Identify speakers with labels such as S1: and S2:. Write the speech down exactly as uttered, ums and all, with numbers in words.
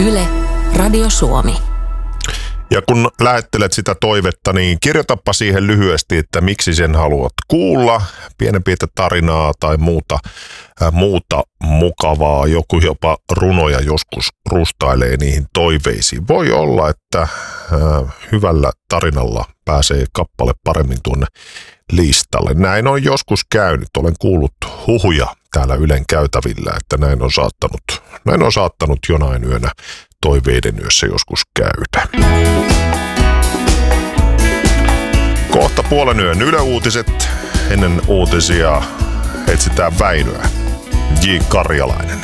S1: Yle, Radio Suomi.
S2: Ja kun lähettelet sitä toivetta, niin kirjoitapa siihen lyhyesti, että miksi sen haluat kuulla, pienen pientä tarinaa tai muuta, äh, muuta mukavaa. Joku jopa runoja joskus rustailee niihin toiveisiin. Voi olla, että äh, hyvällä tarinalla pääsee kappale paremmin tuonne listalle. Näin on joskus käynyt. Olen kuullut huhuja täällä Ylen käytävillä, että näin on saattanut, näin on saattanut jonain yönä toiveiden yössä joskus käydä. Kohta puolen yön Yle Uutiset. Ennen uutisia etsitään Väinöä. J. Karjalainen.